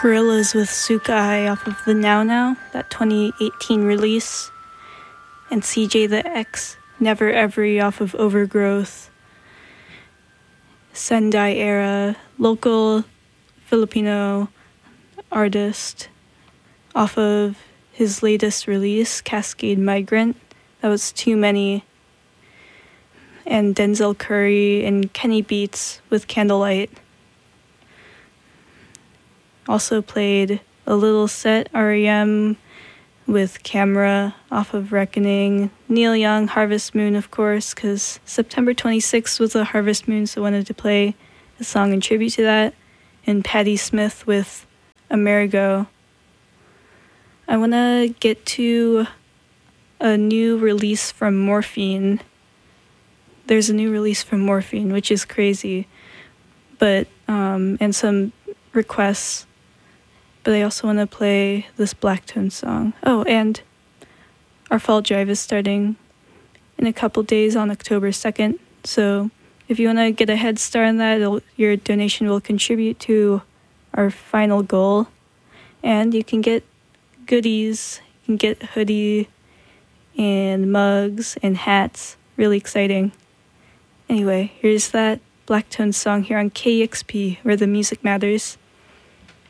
Gorillas with Sukai off of the Now Now, that 2018 release, and CJ the X, Never Every off of Overgrowth, Sendai Era, local Filipino artist off of his latest release, Cascade Migrant. That was Too Many, and Denzel Curry and Kenny Beats with Candlelight. Also played a little set, REM with Camera off of Reckoning, Neil Young, Harvest Moon, of course, because September 26th was a Harvest Moon, so I wanted to play a song in tribute to that, and Patti Smith with Amerigo. I want to get to a new release from Morphine. There's a new release from Morphine, which is crazy, but and some requests. But I also want to play this Blacktone song. Oh, and our fall drive is starting in a couple days on October 2nd. So if you want to get a head start on that, your donation will contribute to our final goal. And you can get goodies. You can get hoodie and mugs and hats. Really exciting. Anyway, here's that Blacktone song here on KEXP, where the music matters.